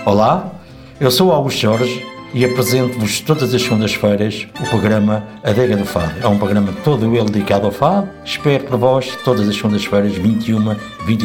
Olá, eu sou o Augusto Jorge e apresento-vos todas as segundas-feiras o programa Adega do Fado. É um programa todo ele dedicado ao fado. Espero por vós todas as segundas-feiras, 21, 20